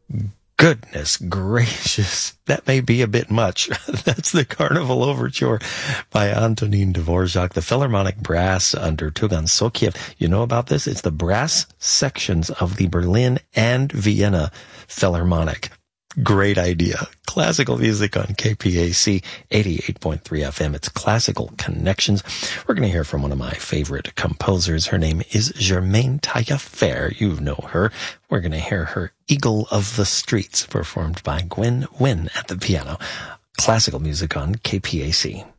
Goodness gracious, that may be a bit much. That's the Carnival Overture by Antonin Dvorak, the Philharmonic Brass under Tugan Sokiev. You know about this? It's the brass sections of the Berlin and Vienna Philharmonic. Great idea. Classical music on KPAC 88.3 FM. It's Classical Connections. We're going to hear from one of my favorite composers. Her name is Germaine Taillefer. You know her. We're going to hear her Eagle of the Streets performed by Gwen Wynne at the piano. Classical music on KPAC.